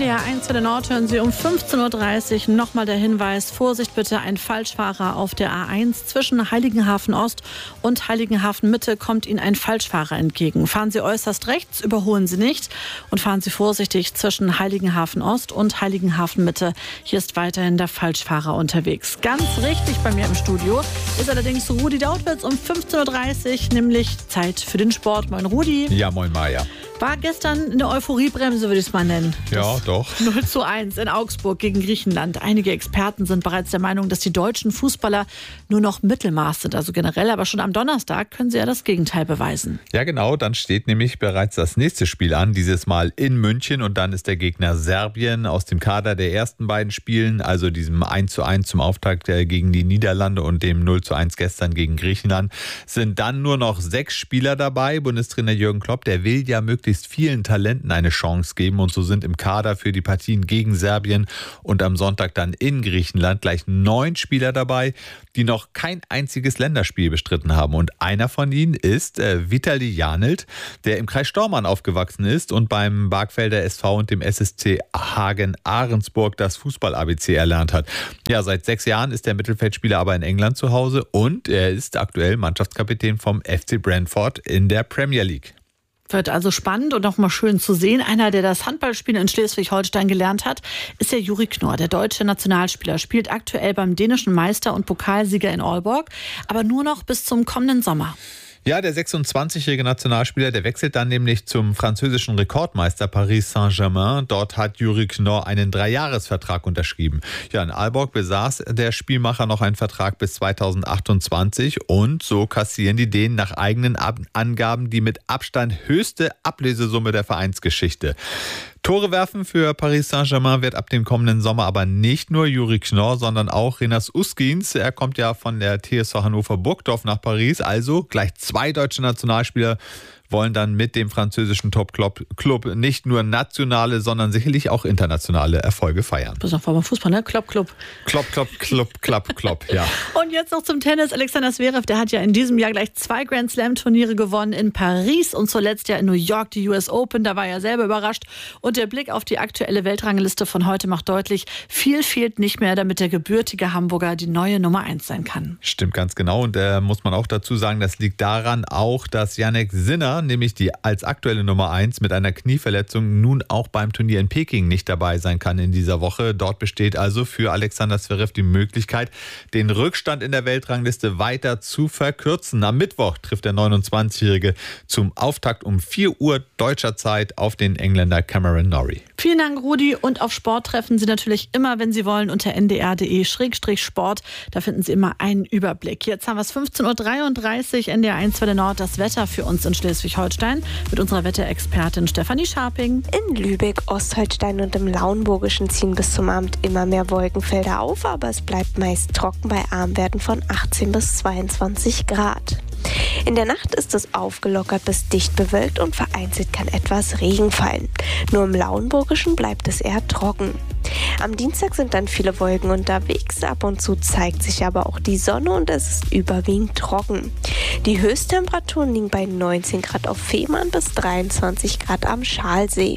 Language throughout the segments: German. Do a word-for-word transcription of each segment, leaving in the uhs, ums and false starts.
D R eins für den Nord hören Sie um fünfzehn Uhr dreißig. Nochmal der Hinweis, Vorsicht bitte, ein Falschfahrer auf der A eins. Zwischen Heiligenhafen Ost und Heiligenhafen Mitte kommt Ihnen ein Falschfahrer entgegen. Fahren Sie äußerst rechts, überholen Sie nicht und fahren Sie vorsichtig zwischen Heiligenhafen Ost und Heiligenhafen Mitte. Hier ist weiterhin der Falschfahrer unterwegs. Ganz richtig bei mir im Studio ist allerdings Rudi Dautwitz um fünfzehn Uhr dreißig, nämlich Zeit für den Sport. Moin Rudi. Ja, moin Maja. War gestern eine Euphoriebremse, würde ich es mal nennen. Ja, doch. null zu eins in Augsburg gegen Griechenland. Einige Experten sind bereits der Meinung, dass die deutschen Fußballer nur noch Mittelmaß sind. Also generell, aber schon am Donnerstag können sie ja das Gegenteil beweisen. Ja, genau. Dann steht nämlich bereits das nächste Spiel an. Dieses Mal in München. Und dann ist der Gegner Serbien aus dem Kader der ersten beiden Spielen. Also diesem eins zu eins zum Auftakt gegen die Niederlande und dem null zu eins gestern gegen Griechenland. Sind dann nur noch sechs Spieler dabei. Bundestrainer Jürgen Klopp, der will ja möglichst vielen Talenten eine Chance geben und so sind im Kader für die Partien gegen Serbien und am Sonntag dann in Griechenland gleich neun Spieler dabei, die noch kein einziges Länderspiel bestritten haben und einer von ihnen ist äh, Vitali Janelt, der im Kreis Stormarn aufgewachsen ist und beim Bargfelder S V und dem S S C Hagen-Ahrensburg das Fußball-A B C erlernt hat. Ja, seit sechs Jahren ist der Mittelfeldspieler aber in England zu Hause und er ist aktuell Mannschaftskapitän vom F C Brentford in der Premier League. Wird also spannend und auch mal schön zu sehen. Einer, der das Handballspielen in Schleswig-Holstein gelernt hat, ist der Juri Knorr, der deutsche Nationalspieler. Spielt aktuell beim dänischen Meister und Pokalsieger in Aalborg, aber nur noch bis zum kommenden Sommer. Ja, der sechsundzwanzigjährige Nationalspieler, der wechselt dann nämlich zum französischen Rekordmeister Paris Saint-Germain. Dort hat Juri Knorr einen Dreijahresvertrag unterschrieben. Ja, in Aalborg besaß der Spielmacher noch einen Vertrag bis zweitausendachtundzwanzig und so kassieren die Dänen nach eigenen Angaben die mit Abstand höchste Ablösesumme der Vereinsgeschichte. Tore werfen für Paris Saint-Germain wird ab dem kommenden Sommer aber nicht nur Juri Knorr, sondern auch Renas Uskins. Er kommt ja von der T S V Hannover Burgdorf nach Paris, also gleich zwei deutsche Nationalspieler wollen dann mit dem französischen Top-Club nicht nur nationale, sondern sicherlich auch internationale Erfolge feiern. Das ist noch beim Fußball, ne? Klopp, Klopp. Klopp, Klopp, Klopp, Klopp, Klopp, ja. Und jetzt noch zum Tennis. Alexander Zverev, der hat ja in diesem Jahr gleich zwei Grand Slam-Turniere gewonnen in Paris und zuletzt ja in New York die U S Open. Da war er selber überrascht. Und der Blick auf die aktuelle Weltrangliste von heute macht deutlich, viel fehlt nicht mehr, damit der gebürtige Hamburger die neue Nummer eins sein kann. Stimmt ganz genau. Und da äh, muss man auch dazu sagen, das liegt daran auch, dass Jannik Sinner, nämlich die als aktuelle Nummer eins mit einer Knieverletzung, nun auch beim Turnier in Peking nicht dabei sein kann in dieser Woche. Dort besteht also für Alexander Zverev die Möglichkeit, den Rückstand in der Weltrangliste weiter zu verkürzen. Am Mittwoch trifft der neunundzwanzigjährige zum Auftakt um vier Uhr deutscher Zeit auf den Engländer Cameron Norrie. Vielen Dank, Rudi. Und auf Sport treffen Sie natürlich immer, wenn Sie wollen, unter n d r punkt d e Schrägstrich Sport. Da finden Sie immer einen Überblick. Jetzt haben wir es fünfzehn Uhr dreiunddreißig, N D R eins für den Nord, das Wetter für uns in Schleswig-Holstein mit unserer Wetterexpertin Stefanie Scharping. In Lübeck, Ostholstein und im Lauenburgischen ziehen bis zum Abend immer mehr Wolkenfelder auf, aber es bleibt meist trocken bei Armwerten von achtzehn bis zweiundzwanzig Grad. In der Nacht ist es aufgelockert bis dicht bewölkt und vereinzelt kann etwas Regen fallen. Nur im Lauenburgischen bleibt es eher trocken. Am Dienstag sind dann viele Wolken unterwegs, ab und zu zeigt sich aber auch die Sonne und es ist überwiegend trocken. Die Höchsttemperaturen liegen bei neunzehn Grad auf Fehmarn bis dreiundzwanzig Grad am Schalsee.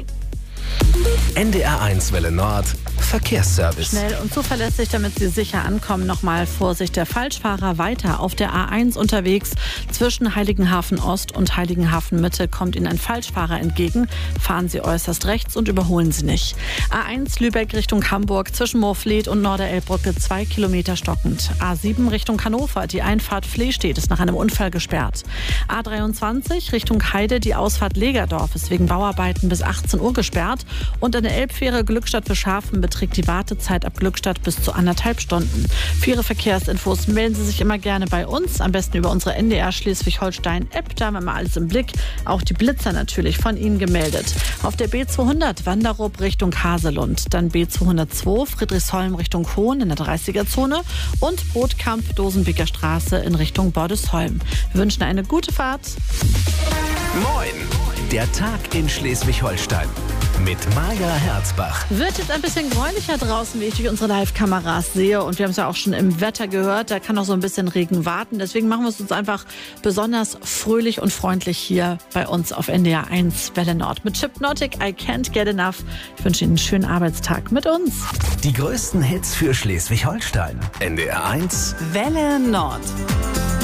N D R eins Welle Nord Verkehrsservice. Schnell und zuverlässig, damit Sie sicher ankommen. Nochmal Vorsicht, der Falschfahrer weiter auf der A eins unterwegs. Zwischen Heiligenhafen Ost und Heiligenhafen Mitte kommt Ihnen ein Falschfahrer entgegen. Fahren Sie äußerst rechts und überholen Sie nicht. A eins Lübeck Richtung Hamburg zwischen Moorfleet und Norderelbbrücke zwei Kilometer stockend. A sieben Richtung Hannover, die Einfahrt Flehstedt ist nach einem Unfall gesperrt. A dreiundzwanzig Richtung Heide, die Ausfahrt Legerdorf ist wegen Bauarbeiten bis achtzehn Uhr gesperrt. Und eine Elbfähre Glückstadt für Schafen beträgt die Wartezeit ab Glückstadt bis zu anderthalb Stunden. Für Ihre Verkehrsinfos melden Sie sich immer gerne bei uns, am besten über unsere N D R Schleswig-Holstein-App. Da haben wir mal alles im Blick. Auch die Blitzer natürlich von Ihnen gemeldet. Auf der B zweihundert Wanderup Richtung Haselund, dann B zweihundertzwei Friedrichsholm Richtung Hohn in der dreißiger-Zone und Bootkamp Dosenbeker Straße in Richtung Bordesholm. Wir wünschen eine gute Fahrt. Moin, der Tag in Schleswig-Holstein. mit Maja Herzbach. Wird jetzt ein bisschen gräulicher draußen, wie ich durch unsere Live-Kameras sehe. Und wir haben es ja auch schon im Wetter gehört, da kann noch so ein bisschen Regen warten. Deswegen machen wir es uns einfach besonders fröhlich und freundlich hier bei uns auf N D R eins Welle Nord. Mit Hypnotic, I Can't Get Enough. Ich wünsche Ihnen einen schönen Arbeitstag mit uns. Die größten Hits für Schleswig-Holstein. N D R eins Welle Nord.